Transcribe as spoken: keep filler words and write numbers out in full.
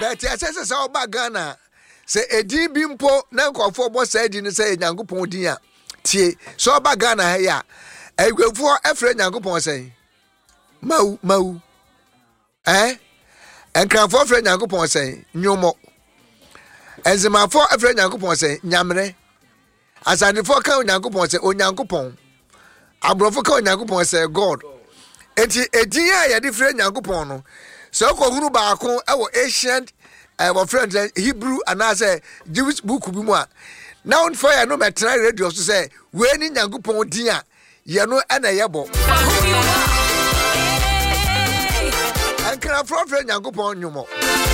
But I say say oba Ghana say edi bi mpo na nkofo bo say di ne say Nyankopon din a tie so oba Ghana ha ya egwefo efre Nyankopon say mau mau eh enkrafo efre Nyankopon say nyomo enzimafo efre Nyankopon say nyamre asanifo kan Nyankopon say onyankopon abrofo kan Nyankopon say God enti edin a ye different Nyankopon no so ko huru ba ko e wo ancient eh wo friend Hebrew and I say Jewish book bi mu a now for ya no metra radio so say we ni Nyankopon din a ye no e na yebo ankra from friend Nyankopon nyumo